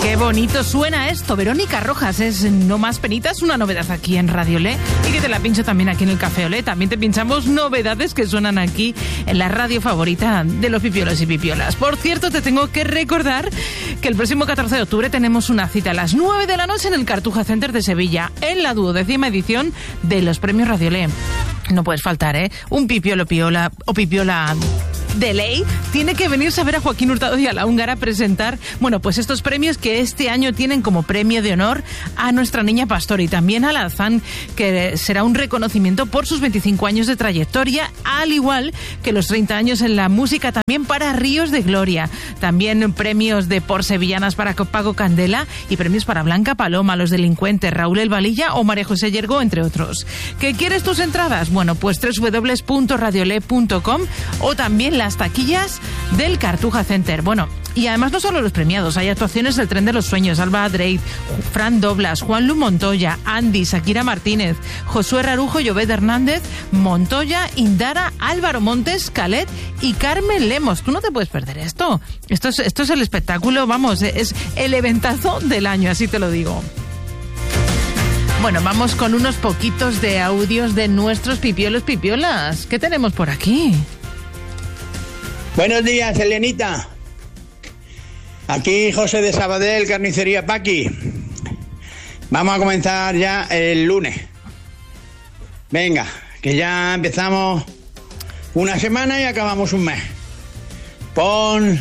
Qué bonito suena esto. Verónica Rojas es No Más Penitas, una novedad aquí en Radio Olé, y que te la pincho también aquí en el Café Olé. También te pinchamos novedades que suenan aquí en la radio favorita de los pipiolos y pipiolas. Por cierto, te tengo que recordar que el próximo 14 de octubre tenemos una cita a las 9 de la noche en el Cartuja Center de Sevilla, en la 12ª edición de los premios Radio Olé. No puedes faltar, ¿eh? Un pipiolo piola o pipiola de ley tiene que venirse a ver a Joaquín Hurtado y a la Húngara a presentar, bueno, pues estos premios que este año tienen como premio de honor a nuestra niña Pastor y también a la Alzán, que será un reconocimiento por sus 25 años de trayectoria, al igual que los 30 años en la música también para Ríos de Gloria. También premios de Por Sevillanas para Paco Candela y premios para Blanca Paloma, Los Delincuentes, Raúl El Valilla o María José Yergo, entre otros. ¿Qué quieres tus entradas? Bueno, pues www.radiolé.com o también las taquillas del Cartuja Center. Bueno, y además no solo los premiados, hay actuaciones del Tren de los Sueños, Alba Adreid, Fran Doblas, Juanlu Montoya, Andy, Shakira Martínez, Josué Rarujo, Llobet Hernández, Montoya, Indara, Álvaro Montes, Calet y Carmen Lemos. Tú no te puedes perder esto. Esto es el espectáculo, vamos, es el eventazo del año, así te lo digo. Bueno, vamos con unos poquitos de audios de nuestros pipiolos pipiolas. ¿Qué tenemos por aquí? Buenos días, Elenita. Aquí José de Sabadell, Carnicería Paqui. Vamos a comenzar ya el lunes. Venga, que ya empezamos una semana y acabamos un mes. Pon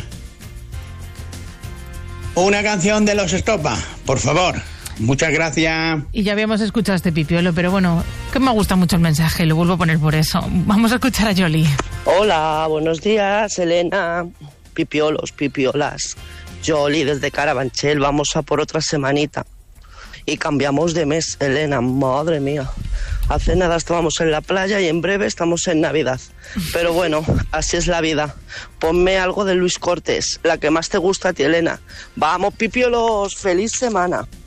una canción de Los Estopa, por favor. Muchas gracias. Y ya habíamos escuchado este pipiolo, pero bueno, que me gusta mucho el mensaje, lo vuelvo a poner por eso. Vamos a escuchar a Yoli. Hola, buenos días, Elena. Pipiolos, pipiolas. Yoli desde Carabanchel, vamos a por otra semanita. Y cambiamos de mes, Elena, madre mía. Hace nada estábamos en la playa y en breve estamos en Navidad. Pero bueno, así es la vida. Ponme algo de Luis Cortés, la que más te gusta a ti, Elena. Vamos, pipiolos, feliz semana.